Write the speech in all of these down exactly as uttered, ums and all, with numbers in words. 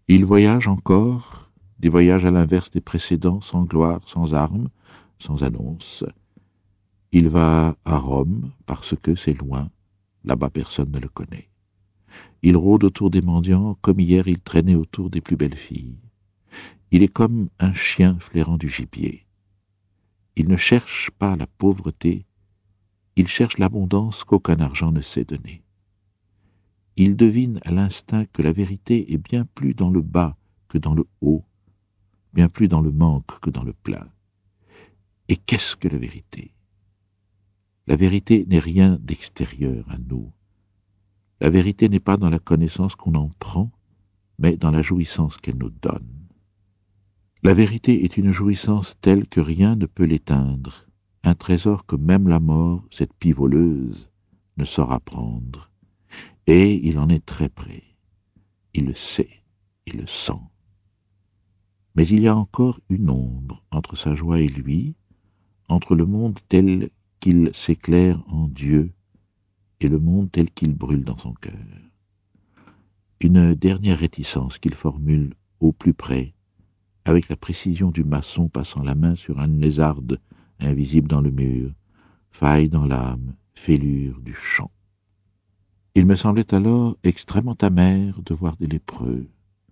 Il voyage encore, des voyages à l'inverse des précédents, sans gloire, sans armes, sans annonce. Il va à Rome parce que c'est loin, là-bas personne ne le connaît. Il rôde autour des mendiants comme hier il traînait autour des plus belles filles. Il est comme un chien flairant du gibier. Il ne cherche pas la pauvreté, il cherche l'abondance qu'aucun argent ne sait donner. Il devine à l'instinct que la vérité est bien plus dans le bas que dans le haut, bien plus dans le manque que dans le plein. Et qu'est-ce que la vérité? La vérité n'est rien d'extérieur à nous. La vérité n'est pas dans la connaissance qu'on en prend, mais dans la jouissance qu'elle nous donne. La vérité est une jouissance telle que rien ne peut l'éteindre, un trésor que même la mort, cette pie voleuse, ne saura prendre. Et il en est très près. Il le sait, il le sent. Mais il y a encore une ombre entre sa joie et lui, entre le monde tel qu'il s'éclaire en Dieu et le monde tel qu'il brûle dans son cœur. Une dernière réticence qu'il formule au plus près, avec la précision du maçon passant la main sur une lézarde invisible dans le mur, faille dans l'âme, fêlure du chant. Il me semblait alors extrêmement amer de voir des lépreux.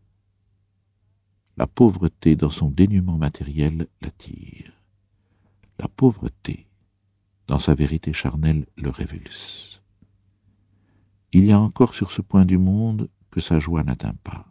La pauvreté dans son dénuement matériel l'attire. La pauvreté, dans sa vérité charnelle, le révulse. Il y a encore sur ce point du monde que sa joie n'atteint pas.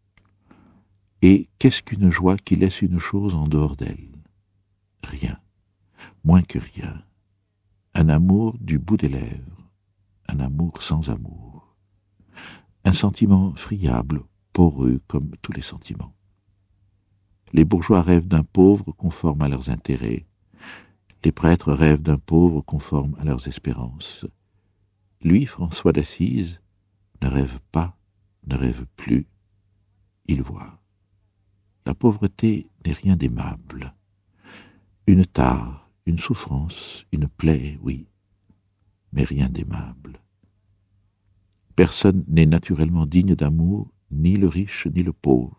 Et qu'est-ce qu'une joie qui laisse une chose en dehors d'elle? Rien, moins que rien. Un amour du bout des lèvres, un amour sans amour. Un sentiment friable, poreux comme tous les sentiments. Les bourgeois rêvent d'un pauvre conforme à leurs intérêts. Les prêtres rêvent d'un pauvre conforme à leurs espérances. Lui, François d'Assise, ne rêve pas, ne rêve plus. Il voit. La pauvreté n'est rien d'aimable. Une tare, une souffrance, une plaie, oui, mais rien d'aimable. Personne n'est naturellement digne d'amour, ni le riche ni le pauvre.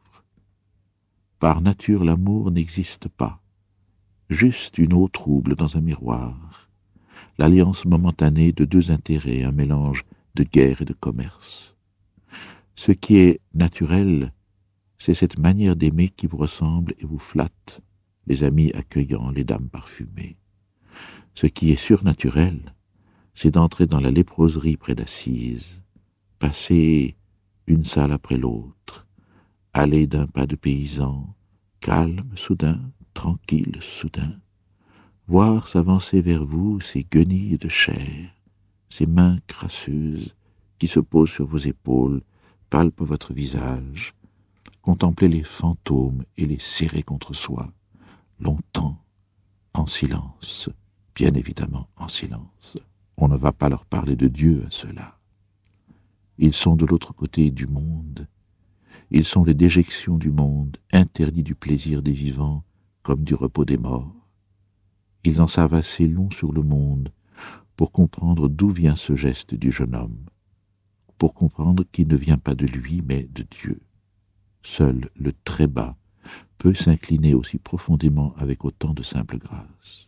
Par nature, l'amour n'existe pas. Juste une eau trouble dans un miroir. L'alliance momentanée de deux intérêts, un mélange de guerre et de commerce. Ce qui est naturel, c'est cette manière d'aimer qui vous ressemble et vous flatte, les amis accueillants, les dames parfumées. Ce qui est surnaturel, c'est d'entrer dans la léproserie près d'Assise, passer une salle après l'autre, aller d'un pas de paysan, calme soudain, tranquille soudain, voir s'avancer vers vous ces guenilles de chair, ces mains crasseuses qui se posent sur vos épaules, palpent votre visage, contempler les fantômes et les serrer contre soi, longtemps, en silence, bien évidemment en silence. On ne va pas leur parler de Dieu à ceux-là. Ils sont de l'autre côté du monde. Ils sont les déjections du monde, interdits du plaisir des vivants comme du repos des morts. Ils en savent assez long sur le monde pour comprendre d'où vient ce geste du jeune homme, pour comprendre qu'il ne vient pas de lui, mais de Dieu. Seul le très bas peut s'incliner aussi profondément avec autant de simple grâce.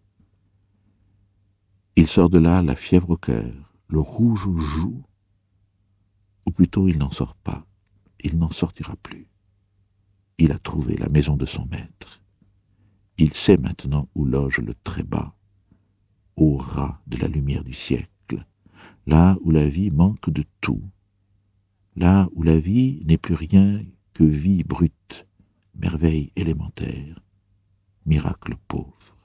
Il sort de là la fièvre au cœur, le rouge aux joues, ou plutôt il n'en sort pas, il n'en sortira plus. Il a trouvé la maison de son maître. Il sait maintenant où loge le très bas, au ras de la lumière du siècle, là où la vie manque de tout, là où la vie n'est plus rien que vie brute, merveille élémentaire, miracle pauvre.